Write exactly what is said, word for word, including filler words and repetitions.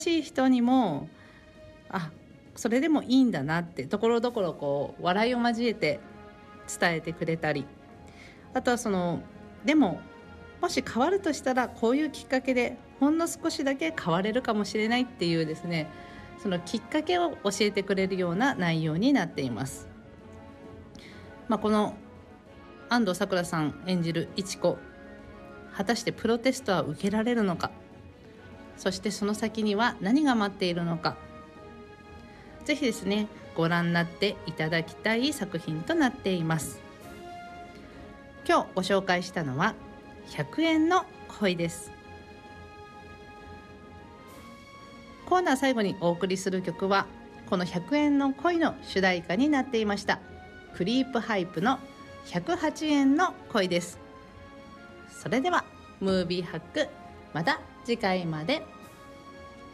しい人にもあそれでもいいんだなってところどころこう笑いを交えて伝えてくれたり、あとはそのでももし変わるとしたらこういうきっかけでほんの少しだけ変われるかもしれないっていうですね、そのきっかけを教えてくれるような内容になっています。まあ、この安藤サクラさん演じるいちこ、果たしてプロテストは受けられるのか、そしてその先には何が待っているのか、ぜひですねご覧になっていただきたい作品となっています。今日ご紹介したのはひゃくえんの恋です。コーナー最後にお送りする曲はこのひゃくえんの恋の主題歌になっていました。クリープハイプのひゃくはちえんの恋です。それではムービーハック、また次回まで。